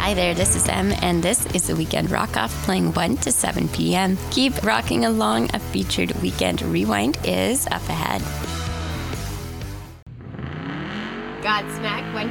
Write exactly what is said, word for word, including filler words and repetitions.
Hi there, this is Em, and this is the Weekend Rock Off playing one to seven p.m. Keep rocking along. A featured Weekend Rewind is up ahead. Godsmack one